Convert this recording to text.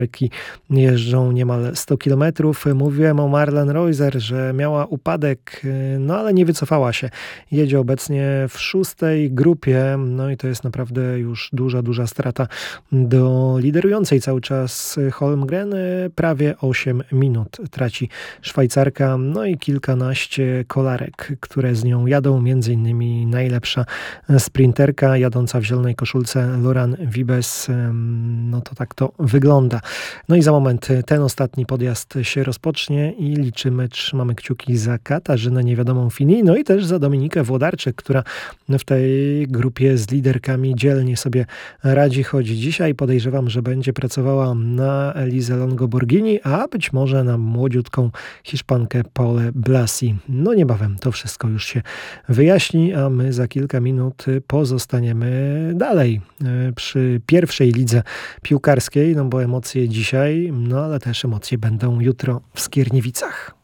jeżdżą niemal 100 kilometrów. Mówiłem o Marlen Reuser, że miała upadek, no ale nie wycofała się. Jedzie obecnie w 6. grupie, no i to jest naprawdę już duża strata do liderującej cały czas Holmgren. Prawie 8 minut traci Szwajcarka, no i kilkanaście kolarek, które z nią jadą, między innymi najlepsza sprinterka jadąca w zielonej koszulce Loran Wiebes. No to tak to wygląda. No i za moment ten ostatni podjazd się rozpocznie i liczymy, trzymamy kciuki za Katarzynę Niewiadomą Fini, no i też za Dominikę Włodarczyk, która w tej grupie z liderkami dzielnie sobie radzi, choć dzisiaj podejrzewam, że będzie pracowała na Elizę Longo Borghini, a być może na młodziutką Hiszpankę Paulę Blasi. No niebawem to wszystko już się wyjaśni, a my za kilka minut pozostaniemy dalej przy pierwszej lidze piłkarskiej, no bo emocje dzisiaj, no ale też emocje będą jutro w Skierniewicach.